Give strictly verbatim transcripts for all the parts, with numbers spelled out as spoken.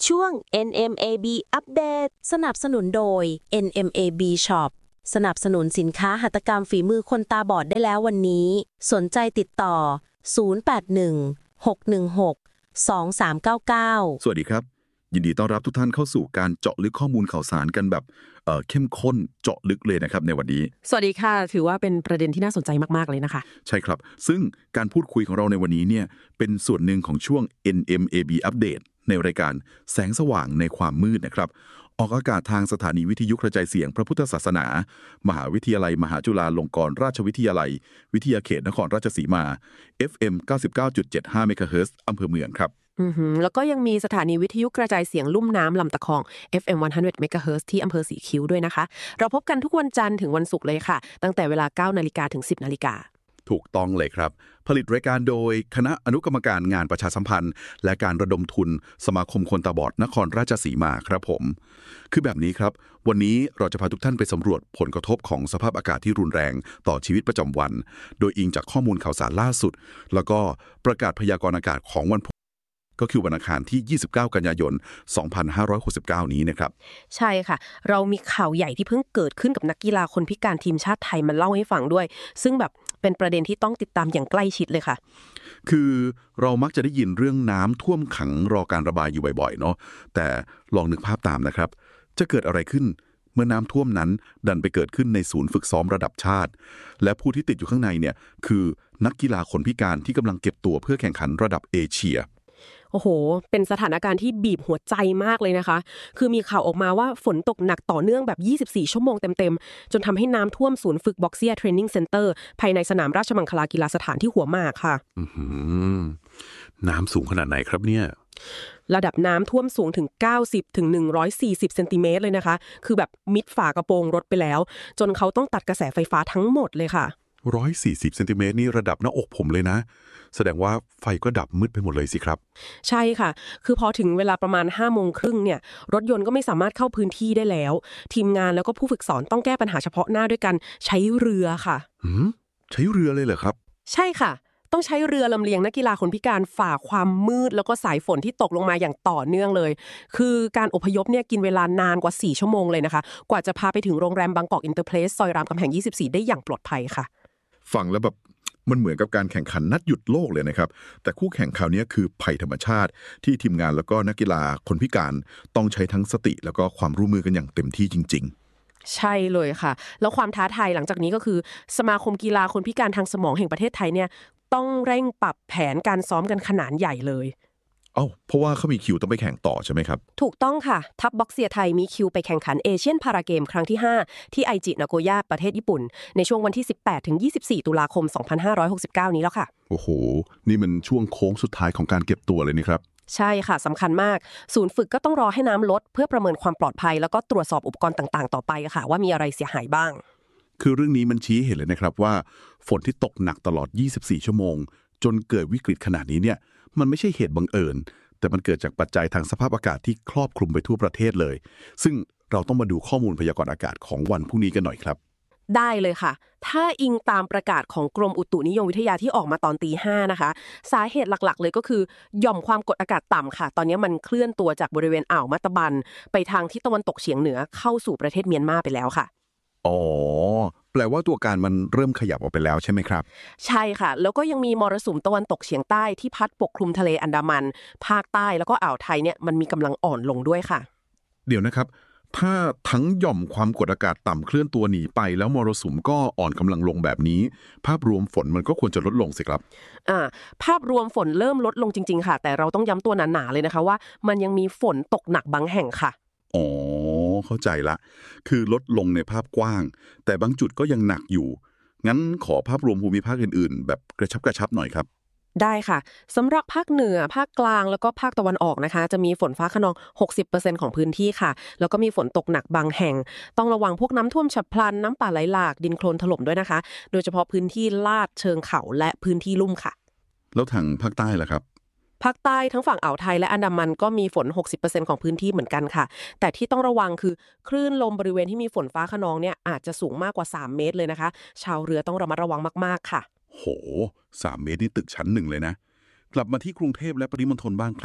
ช่วง เอ็น เอ็ม เอ บี อัปเดตสนับสนุนโดย เอ็น เอ็ม เอ บี Shop สนับสนุนสินค้าหัตถกรรมฝีมือคนตาบอดได้แล้ววันนี้สนใจติดต่อศูนย์ แปด หนึ่ง หก หนึ่ง หก สอง สาม เก้า เก้าสวัสดีครับยินดีต้อนรับทุกท่านเข้าสู่การเจาะลึกข้อมูลข่าวสารกันแบบเอ่อเข้มข้นเจาะลึกเลยนะครับในวันนี้สวัสดีค่ะถือว่าเป็นประเด็นที่น่าสนใจมากๆเลยนะคะใช่ครับซึ่งการพูดคุยของเราในวันนี้เนี่ยเป็นส่วนหนึ่งของช่วง เอ็น เอ็ม เอ บี อัปเดตในรายการแสงสว่างในความมืดนะครับออกอากาศทางสถานีวิทยุกระจายเสียงพระพุทธศาสนามหาวิทยาลัยมหาจุฬาลงกรณราชวิทยาลัยวิทยาเขตนครราชสีมา เอฟ เอ็ม เก้าสิบเก้าจุดเจ็ดห้า เมกะเฮิรตซ์อำเภอเมืองครับอือหือแล้วก็ยังมีสถานีวิทยุกระจายเสียงลุ่มน้ำลำตะคอง เอฟ เอ็ม หนึ่งร้อย เมกะเฮิรตซ์ที่อำเภอสีคิ้วด้วยนะคะเราพบกันทุกวันจันทร์ถึงวันศุกร์เลยค่ะตั้งแต่เวลา เก้านาฬิกา ถึง สิบนาฬิกาถูกต้องเลยครับผลิตรายการโดยคณะอนุกรรมการงานประชาสัมพันธ์และการระดมทุนสมาคมคนตาบอดนครราชสีมาครับผมคือแบบนี้ครับวันนี้เราจะพาทุกท่านไปสำรวจผลกระทบของสภาพอากาศที่รุนแรงต่อชีวิตประจำวันโดยอิงจากข้อมูลข่าวสารล่าสุดแล้วก็ประกาศพยากรณ์อากาศของวันก็คือวันอังคารที่ยี่สิบเก้ากันยายนสองพันห้าร้อยหกสิบเก้านี้นะครับใช่ค่ะเรามีข่าวใหญ่ที่เพิ่งเกิดขึ้นกับนักกีฬาคนพิการทีมชาติไทยมาเล่าให้ฟังด้วยซึ่งแบบเป็นประเด็นที่ต้องติดตามอย่างใกล้ชิดเลยค่ะคือเรามักจะได้ยินเรื่องน้ำท่วมขังรอการระบายอยู่บ่อยๆเนาะแต่ลองนึกภาพตามนะครับจะเกิดอะไรขึ้นเมื่อน้ำท่วมนั้นดันไปเกิดขึ้นในศูนย์ฝึกซ้อมระดับชาติและผู้ที่ติดอยู่ข้างในเนี่ยคือนักกีฬาคนพิการที่กำลังเก็บตัวเพื่อแข่งขันระดับเอเชียโอ้โหเป็นสถานการณ์ที่บีบหัวใจมากเลยนะคะคือมีข่าวออกมาว่าฝนตกหนักต่อเนื่องแบบยี่สิบสี่ชั่วโมงเต็มๆจนทำให้น้ำท่วมศูนย์ฝึกบ็อกเซียเทรนนิ่งเซ็นเตอร์ภายในสนามราชมังคลากีฬาสถานที่หัวหมากค่ะน้ำสูงขนาดไหนครับเนี่ยระดับน้ำท่วมสูงถึงเก้าสิบถึงหนึ่งร้อยสี่สิบเซนติเมตรเลยนะคะคือแบบมิดฝากระโปรงรถไปแล้วจนเขาต้องตัดกระแสไฟฟ้าทั้งหมดเลยค่ะหนึ่งร้อยสี่สิบเซนติเมตรนี่ระดับหน้าอกผมเลยนะแสดงว่าไฟก็ดับมืดไปหมดเลยสิครับใช่ค่ะคือพอถึงเวลาประมาณห้าโมงครึ่งเนี่ยรถยนต์ก็ไม่สามารถเข้าพื้นที่ได้แล้วทีมงานแล้วก็ผู้ฝึกสอนต้องแก้ปัญหาเฉพาะหน้าด้วยกันใช้เรือค่ะหืมใช้เรือเลยเหรอครับใช่ค่ะต้องใช้เรือลำเลียงนักกีฬาคนพิการฝ่าความมืดแล้วก็สายฝนที่ตกลงมาอย่างต่อเนื่องเลยคือการอพยพเนี่ยกินเวลานานกว่าสี่ชั่วโมงเลยนะคะกว่าจะพาไปถึงโรงแรมบางกอกอินเตอร์เพลสซอยรามคำแหงยี่สิบสี่ได้อย่างปลอดภัยค่ะฟังแล้วแบบมันเหมือนกับการแข่งขันนัดหยุดโลกเลยนะครับแต่คู่แข่งคราวนี้คือภัยธรรมชาติที่ทีมงานแล้วก็นักกีฬาคนพิการต้องใช้ทั้งสติแล้วก็ความร่วมมือกันอย่างเต็มที่จริงๆใช่เลยค่ะแล้วความท้าทายหลังจากนี้ก็คือสมาคมกีฬาคนพิการทางสมองแห่งประเทศไทยเนี่ยต้องเร่งปรับแผนการซ้อมกันขนาดใหญ่เลยเอ้าเพราะว่าเขามีคิวต้องไปแข่งต่อใช่ไหมครับถูกต้องค่ะทัพบ็อกเซียไทยมีคิวไปแข่งขันเอเชียนพาราเกมครั้งที่ห้าที่ไอจินาโกย่าประเทศญี่ปุ่นในช่วงวันที่สิบแปดถึงยี่สิบสี่ตุลาคมสองพันห้าร้อยหกสิบเก้านี้แล้วค่ะโอ้โหนี่มันช่วงโค้งสุดท้ายของการเก็บตัวเลยนี่ครับใช่ค่ะสำคัญมากศูนย์ฝึกก็ต้องรอให้น้ำลดเพื่อประเมินความปลอดภัยแล้วก็ตรวจสอบอุปกรณ์ต่างๆต่อไปค่ะว่ามีอะไรเสียหายบ้างคือเรื่องนี้มันชี้เห็นเลยนะครับว่าฝนที่ตกหนักตลอดยี่สิบสี่ชั่วโมงจนเกิดวิกฤตขนาดนี้เนี่ยมันไม่ใช่เหตุบังเอิญแต่มันเกิดจากปัจจัยทางสภาพอากาศที่ครอบคลุมไปทั่วประเทศเลยซึ่งเราต้องมาดูข้อมูลพยากรณ์อากาศของวันพรุ่งนี้กันหน่อยครับได้เลยค่ะถ้าอิงตามประกาศของกรมอุตุนิยมวิทยาที่ออกมาตอนตีห้านะคะสาเหตุหลักๆเลยก็คือหย่อมความกดอากาศต่ำค่ะตอนนี้มันเคลื่อนตัวจากบริเวณอ่าวมัตตบันไปทางทิศตะวันตกเฉียงเหนือเข้าสู่ประเทศเมียนมาไปแล้วค่ะอ๋อแปลว่าตัวการมันเริ่มขยับออกไปแล้วใช่ไหมครับใช่ค่ะแล้วก็ยังมีมรสุมตะวันตกเฉียงใต้ที่พัดปกคลุมทะเลอันดามันภาคใต้แล้วก็อ่าวไทยเนี่ยมันมีกำลังอ่อนลงด้วยค่ะเดี๋ยวนะครับถ้าทั้งหย่อมความกดอากาศต่ำเคลื่อนตัวหนีไปแล้วมรสุมก็อ่อนกำลังลงแบบนี้ภาพรวมฝนมันก็ควรจะลดลงสิครับอ่าภาพรวมฝนเริ่มลดลงจริงๆค่ะแต่เราต้องย้ำตัวหนาๆเลยนะคะว่ามันยังมีฝนตกหนักบางแห่งค่ะอ๋อเข้าใจละคือลดลงในภาพกว้างแต่บางจุดก็ยังหนักอยู่งั้นขอภาพรวมภูมิภาคอื่นๆแบบกระชับกระชับหน่อยครับได้ค่ะสำหรับภาคเหนือภาคกลางแล้วก็ภาคตะวันออกนะคะจะมีฝนฟ้าคะนอง หกสิบเปอร์เซ็นต์ ของพื้นที่ค่ะแล้วก็มีฝนตกหนักบางแห่งต้องระวังพวกน้ำท่วมฉับพลันน้ำป่าไหลหลากดินโคลนถล่มด้วยนะคะโดยเฉพาะพื้นที่ลาดเชิงเขาและพื้นที่ลุ่มค่ะแล้วทางภาคใต้ล่ะครับภาคใต้ทั้งฝั่งอ่าวไทยและอันดามันก็มีฝน หกสิบเปอร์เซ็นต์ ของพื้นที่เหมือนกันค่ะแต่ที่ต้องระวังคือคลื่นลมบริเวณที่มีฝนฟ้าคะนองเนี่ยอาจจะสูงมากกว่าสามเมตรเลยนะคะชาวเรือต้องระมัดระวังมากๆค่ะโหสามเมตรนี่ตึกชั้นหนึ่งเลยนะกลับมาที่กรุงเทพและปริมณฑลบ้างครับ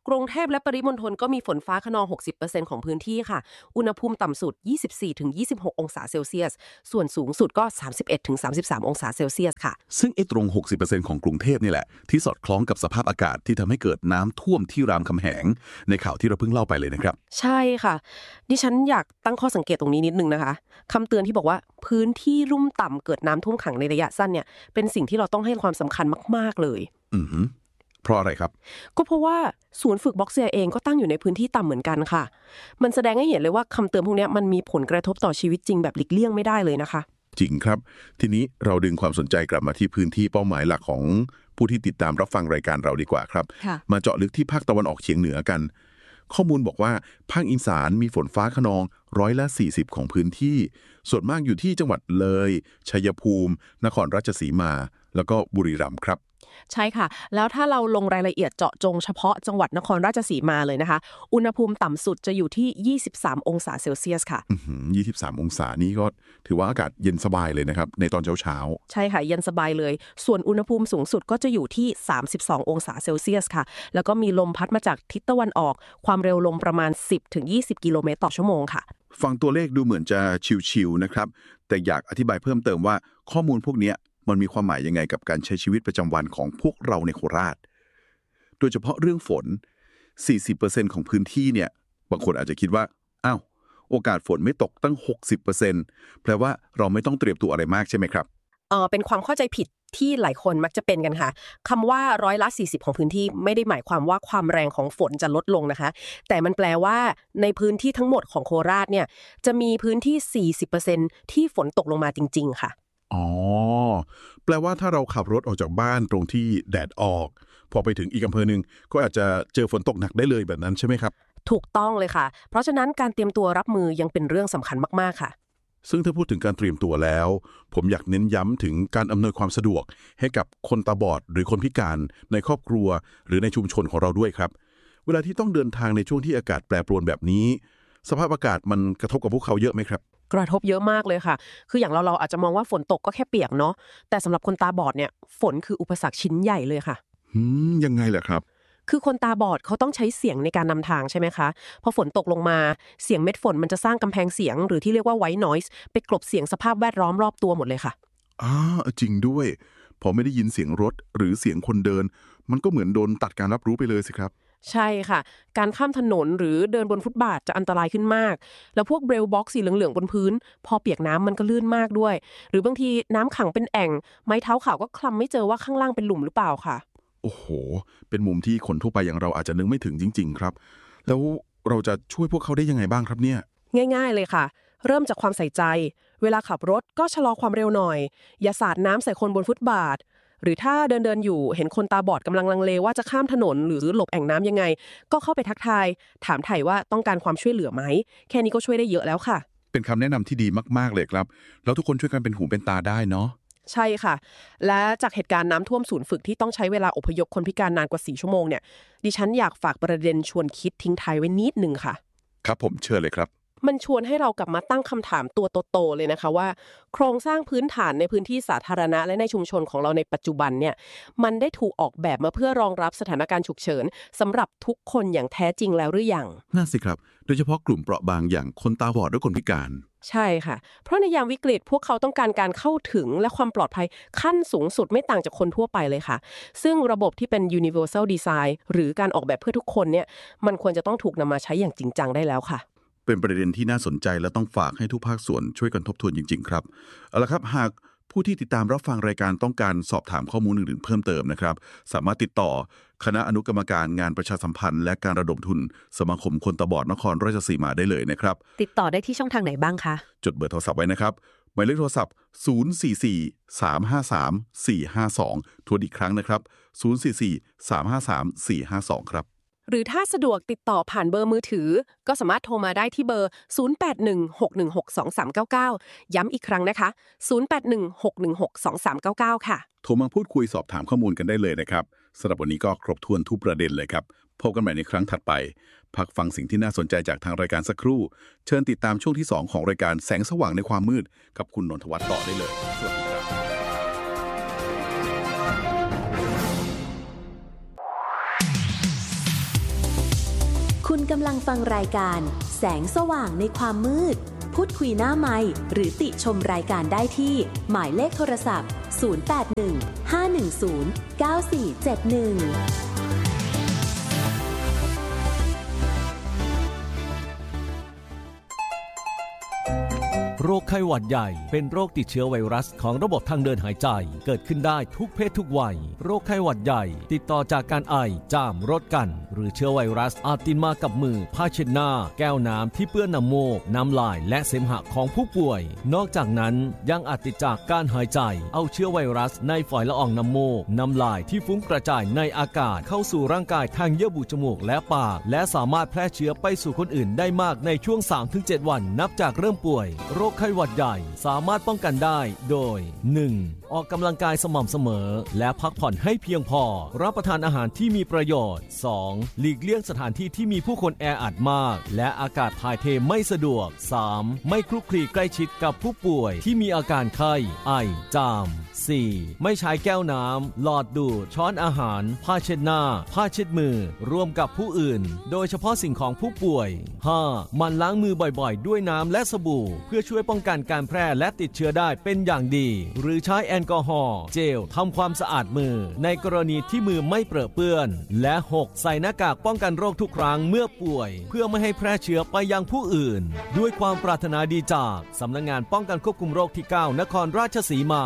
กรุงเทพและปริมณฑลก็มีฝนฟ้าคะนอง หกสิบเปอร์เซ็นต์ ของพื้นที่ค่ะอุณหภูมิต่ำสุด ยี่สิบสี่ถึงยี่สิบหก องศาเซลเซียสส่วนสูงสุดก็ สามสิบเอ็ดถึงสามสิบสาม องศาเซลเซียสค่ะซึ่งไอ้ตรง หกสิบเปอร์เซ็นต์ ของกรุงเทพนี่แหละที่สอดคล้องกับสภาพอากาศที่ทำให้เกิดน้ำท่วมที่รามคำแหงในข่าวที่เราเพิ่งเล่าไปเลยนะครับใช่ค่ะดิฉันอยากตั้งข้อสังเกตตรงนี้นิดนึงนะคะคำเตือนที่บอกว่าพื้นที่ลุ่มต่ำเกิดน้ำท่วมขังในระยะสั้นเนี่ยเป็นสิ่งที่เราต้องให้ความสำคัญมากๆเลยอือหือเพราะอะไรครับก็เพราะว่าศูนย์ฝึกบ็อกเซียเองก็ตั้งอยู่ในพื้นที่ต่ำเหมือนกันค่ะมันแสดงให้เห็นเลยว่าคำเตือนพวกนี้มันมีผลกระทบต่อชีวิตจริงแบบหลีกเลี่ยงไม่ได้เลยนะคะจริงครับทีนี้เราดึงความสนใจกลับมาที่พื้นที่เป้าหมายหลักของผู้ที่ติดตามรับฟังรายการเราดีกว่าครับมาเจาะลึกที่ภาคตะวันออกเฉียงเหนือกันข้อมูลบอกว่าภาคอีสานมีฝนฟ้าคะนองร้อยละสี่สิบของพื้นที่ส่วนมากอยู่ที่จังหวัดเลยชัยภูมินครราชสีมาแล้วก็บุรีรัมย์ครับใช่ค่ะแล้วถ้าเราลงรายละเอียดเจาะจงเฉพาะจังหวัดนครราชสีมาเลยนะคะอุณหภูมิต่ำสุดจะอยู่ที่ยี่สิบสามองศาเซลเซียสค่ะอื้อหือยี่สิบสามองศานี่ก็ถือว่าอากาศเย็นสบายเลยนะครับในตอนเช้าๆใช่ค่ะเย็นสบายเลยส่วนอุณหภูมิสูงสุดก็จะอยู่ที่สามสิบสององศาเซลเซียสค่ะแล้วก็มีลมพัดมาจากทิศตะวันออกความเร็วลมประมาณ สิบถึงยี่สิบ กิโลเมตรต่อชั่วโมงค่ะฟังตัวเลขดูเหมือนจะชิวๆนะครับแต่อยากอธิบายเพิ่มเติมว่าข้อมูลพวกนี้มันมีความหมายยังไงกับการใช้ชีวิตประจำวันของพวกเราในโคราชโดยเฉพาะเรื่องฝน สี่สิบเปอร์เซ็นต์ ของพื้นที่เนี่ยบางคนอาจจะคิดว่าอ้าวโอกาสฝนไม่ตกตั้ง หกสิบเปอร์เซ็นต์ แปลว่าเราไม่ต้องเตรียมตัวอะไรมากใช่ไหมครับเออเป็นความเข้าใจผิดที่หลายคนมักจะเป็นกันค่ะคำว่าร้อยละสี่สิบของพื้นที่ไม่ได้หมายความว่าความแรงของฝนจะลดลงนะคะแต่มันแปลว่าในพื้นที่ทั้งหมดของโคราชเนี่ยจะมีพื้นที่ สี่สิบเปอร์เซ็นต์ ที่ฝนตกลงมาจริงๆค่ะอ๋อแปลว่าถ้าเราขับรถออกจากบ้านตรงที่แดดออกพอไปถึงอีกอำเภอหนึ่งก็อาจจะเจอฝนตกหนักได้เลยแบบนั้นใช่ไหมครับถูกต้องเลยค่ะเพราะฉะนั้นการเตรียมตัวรับมือยังเป็นเรื่องสำคัญมากๆค่ะซึ่งถ้าพูดถึงการเตรียมตัวแล้วผมอยากเน้นย้ำถึงการอำนวยความสะดวกให้กับคนตาบอดหรือคนพิการในครอบครัวหรือในชุมชนของเราด้วยครับเวลาที่ต้องเดินทางในช่วงที่อากาศแปรปรวนแบบนี้สภาพอากาศมันกระทบกับพวกเขาเยอะไหมครับกระทบเยอะมากเลยค่ะคืออย่างเราเราอาจจะมองว่าฝนตกก็แค่เปียกเนาะแต่สำหรับคนตาบอดเนี่ยฝนคืออุปสรรคชิ้นใหญ่เลยค่ะหืมยังไงล่ะครับคือคนตาบอดเขาต้องใช้เสียงในการนำทางใช่ไหมคะพอฝนตกลงมาเสียงเม็ดฝนมันจะสร้างกำแพงเสียงหรือที่เรียกว่า white noise ไปกลบเสียงสภาพแวดล้อมรอบตัวหมดเลยค่ะอ่าจริงด้วยพอไม่ได้ยินเสียงรถหรือเสียงคนเดินมันก็เหมือนโดนตัดการรับรู้ไปเลยสิครับใช่ค่ะการข้ามถนนหรือเดินบนฟุตบาทจะอันตรายขึ้นมากแล้วพวกเบรลบ็อกซ์สีเหลืองๆบนพื้นพอเปียกน้ำมันก็ลื่นมากด้วยหรือบางทีน้ำขังเป็นแอ่งไม้เท้าขาวก็คลำไม่เจอว่าข้างล่างเป็นหลุมหรือเปล่าค่ะโอ้โหเป็นมุมที่คนทั่วไปอย่างเราอาจจะนึกไม่ถึงจริงๆครับแล้วเราจะช่วยพวกเขาได้ยังไงบ้างครับเนี่ยง่ายๆเลยค่ะเริ่มจากความใส่ใจเวลาขับรถก็ชะลอความเร็วหน่อยอย่าสาดน้ำใส่คนบนฟุตบาทหรือถ้าเดินเดินอยู่เห็นคนตาบอดกำลังลังเลว่าจะข้ามถนนหรือหลบแอ่งน้ำยังไงก็เข้าไปทักทายถามไถ่ว่าต้องการความช่วยเหลือไหมแค่นี้ก็ช่วยได้เยอะแล้วค่ะเป็นคำแนะนำที่ดีมากๆเลยครับแล้วทุกคนช่วยกันเป็นหูเป็นตาได้เนาะใช่ค่ะและจากเหตุการณ์น้ำท่วมศูนย์ฝึกที่ต้องใช้เวลาอพยพคนพิการนานกว่าสี่ชั่วโมงเนี่ยดิฉันอยากฝากประเด็นชวนคิดทิ้งท้ายไว้นิดนึงค่ะครับผมเชิญเลยครับมันชวนให้เรากลับมาตั้งคำถามตัวโตๆเลยนะคะว่าโครงสร้างพื้นฐานในพื้นที่สาธารณะและในชุมชนของเราในปัจจุบันเนี่ยมันได้ถูกออกแบบมาเพื่อรองรับสถานการณ์ฉุกเฉินสำหรับทุกคนอย่างแท้จริงแล้วหรือยังน่าสิครับโดยเฉพาะกลุ่มเปราะบางอย่างคนตาบอดและคนพิการใช่ค่ะเพราะในยามวิกฤตพวกเขาต้องการการเข้าถึงและความปลอดภัยขั้นสูงสุดไม่ต่างจากคนทั่วไปเลยค่ะซึ่งระบบที่เป็น universal design หรือการออกแบบเพื่อทุกคนเนี่ยมันควรจะต้องถูกนำมาใช้อย่างจริงจังได้แล้วค่ะเป็นประเด็นที่น่าสนใจและต้องฝากให้ทุกภาคส่วนช่วยกันทบทวนจริงๆครับเอาละครับหากผู้ที่ติดตามรับฟังรายการต้องการสอบถามข้อมูลอื่นๆเพิ่มเติมนะครับสามารถติดต่อคณะอนุกรรมการงานประชาสัมพันธ์และการระดมทุนสมาคมคนตาบอดนครราชสีมาได้เลยนะครับติดต่อได้ที่ช่องทางไหนบ้างคะจดเบอร์โทรศัพท์ไว้นะครับหมายเลขโทรศัพท์ศูนย์ สี่ สี่ สาม ห้า สาม สี่ ห้า สองทวนอีกครั้งนะครับศูนย์ สี่ สี่ สาม ห้า สาม สี่ ห้า สองครับหรือถ้าสะดวกติดต่อผ่านเบอร์มือถือก็สามารถโทรมาได้ที่เบอร์ศูนย์ แปด หนึ่ง หก หนึ่ง หก สอง สาม เก้า เก้าย้ำอีกครั้งนะคะศูนย์ แปด หนึ่ง หก หนึ่ง หก สอง สาม เก้า เก้าค่ะโทรมาพูดคุยสอบถามข้อมูลกันได้เลยนะครับสำหรับวันนี้ก็ครบถ้วนทุกประเด็นเลยครับพบกันใหม่ในครั้งถัดไปพักฟังสิ่งที่น่าสนใจจากทางรายการสักครู่เชิญติดตามช่วงที่สองของรายการแสงสว่างในความมืดกับคุณนนทวัฒน์ต่อได้เลยสวัสดีครับคุณกำลังฟังรายการแสงสว่างในความมืดพูดคุยหน้าไมค์หรือติชมรายการได้ที่หมายเลขโทรศัพท์ศูนย์ แปด หนึ่ง ห้า หนึ่ง ศูนย์ เก้า สี่ เจ็ด หนึ่งโรคไข้หวัดใหญ่เป็นโรคติดเชื้อไวรัสของระบบทางเดินหายใจเกิดขึ้นได้ทุกเพศทุกวัยโรคไข้หวัดใหญ่ติดต่อจากการไอจามรดกันหรือเชื้อไวรัสอาจติดมากับมือผ้าเช็ดหน้าแก้วน้ำที่เปื้อนน้ำมูกน้ำลายและเสมหะของผู้ป่วยนอกจากนั้นยังอาจติดจากการหายใจเอาเชื้อไวรัสในฝอยละอองน้ำมูกน้ำลายที่ฟุ้งกระจายในอากาศเข้าสู่ร่างกายทางเยื่อบุจมูกและปากและสามารถแพร่เชื้อไปสู่คนอื่นได้มากในช่วง สามถึงเจ็ด วันนับจากเริ่มป่วยโรคไข้หวัดใหญ่สามารถป้องกันได้โดย หนึ่ง ออกกำลังกายสม่ำเสมอและพักผ่อนให้เพียงพอรับประทานอาหารที่มีประโยชน์ สอง หลีกเลี่ยงสถานที่ที่มีผู้คนแออัดมากและอากาศถ่ายเทไม่สะดวก สาม ไม่คลุกคลีใกล้ชิดกับผู้ป่วยที่มีอาการไข้ไอจาม สี่ ไม่ใช้แก้วน้ำหลอดดูดช้อนอาหารผ้าเช็ดหน้าผ้าเช็ดมือร่วมกับผู้อื่นโดยเฉพาะสิ่งของผู้ป่วย ห้า มันล้างมือบ่อยๆด้วยน้ำและสบู่เพื่อช่วยป้องกันการแพร่และติดเชื้อได้เป็นอย่างดีหรือใช้แอลกอฮอล์เจลทำความสะอาดมือในกรณีที่มือไม่เปรอะเปื้อนและ หก ใส่หน้ากากป้องกันโรคทุกครั้งเมื่อป่วยเพื่อไม่ให้แพร่เชื้อไปยังผู้อื่นด้วยความปรารถนาดีจากสำนักงานป้องกันควบคุมโรคที่ เก้า นครราชสีมา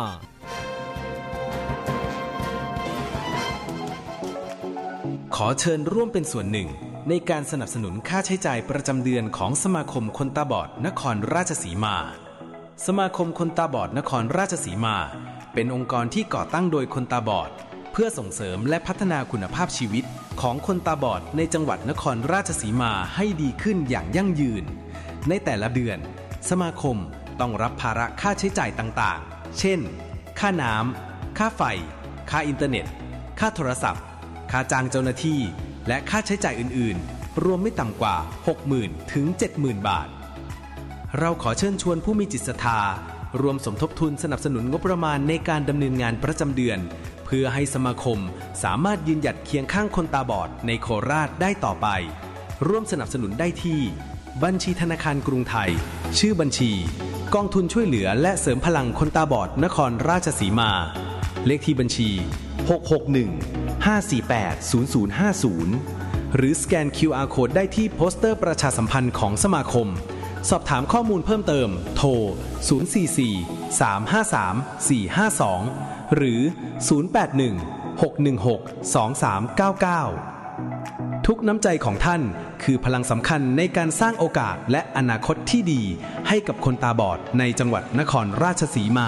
ขอเชิญร่วมเป็นส่วนหนึ่งในการสนับสนุนค่าใช้จ่ายประจำเดือนของสมาคมคนตาบอดนครราชสีมาสมาคมคนตาบอดนครราชสีมาเป็นองค์กรที่ก่อตั้งโดยคนตาบอดเพื่อส่งเสริมและพัฒนาคุณภาพชีวิตของคนตาบอดในจังหวัดนครราชสีมาให้ดีขึ้นอย่างยั่งยืนในแต่ละเดือนสมาคมต้องรับภาระค่าใช้จ่ายต่างๆเช่นค่าน้ำค่าไฟค่าอินเทอร์เน็ตค่าโทรศัพท์ค่าจ้างเจ้าหน้าที่และค่าใช้จ่ายอื่นๆรวมไม่ต่ำกว่า หกหมื่น ถึง เจ็ดหมื่น บาทเราขอเชิญชวนผู้มีจิตศรัทธารวมสมทบทุนสนับสนุนงบประมาณในการดำเนินงานประจำเดือนเพื่อให้สมาคมสามารถยืนหยัดเคียงข้างคนตาบอดในโคราชได้ต่อไปร่วมสนับสนุนได้ที่บัญชีธนาคารกรุงไทยชื่อบัญชีกองทุนช่วยเหลือและเสริมพลังคนตาบอดนครราชสีมาเลขที่บัญชีหก หก หนึ่ง ห้า สี่ แปด ศูนย์ ศูนย์ ห้า ศูนย์หรือสแกน คิว อาร์ Code ได้ที่โปสเตอร์ประชาสัมพันธ์ของสมาคมสอบถามข้อมูลเพิ่มเติมโทร ศูนย์ สี่ สี่ สาม ห้า สาม สี่ ห้า สอง หรือ ศูนย์ แปด หนึ่ง หก หนึ่ง หก สอง สาม เก้า เก้า ทุกน้ำใจของท่านคือพลังสำคัญในการสร้างโอกาสและอนาคตที่ดีให้กับคนตาบอดในจังหวัดนครราชสีมา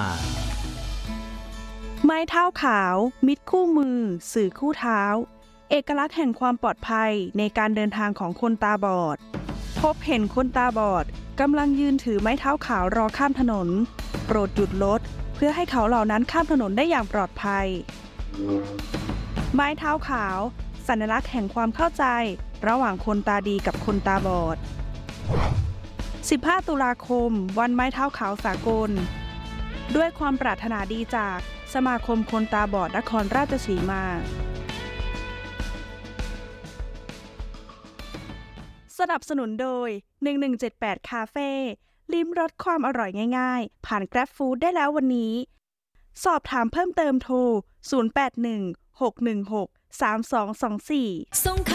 ไม้เท้าขาวมิตรคู่มือสื่อคู่เท้าเอกลักษณ์แห่งความปลอดภัยในการเดินทางของคนตาบอดพบเห็นคนตาบอดกำลังยืนถือไม้เท้าขาวรอข้ามถนนโปรดหยุดรถเพื่อให้เขาเหล่านั้นข้ามถนนได้อย่างปลอดภัยไม้เท้าขาวสัญลักษณ์แห่งความเข้าใจระหว่างคนตาดีกับคนตาบอดสิบห้าตุลาคมวันไม้เท้าขาวสากลด้วยความปรารถนาดีจากสมาคมคนตาบอดนครราชสีมาสนับสนุนโดยหนึ่งหนึ่งเจ็ดแปดคาเฟ่ลิ้มรสความอร่อยง่ายๆผ่าน Grab Food ได้แล้ววันนี้สอบถามเพิ่มเติมโทรศูนย์ แปด หนึ่ง หก หนึ่ง หก สาม สอง สอง สี่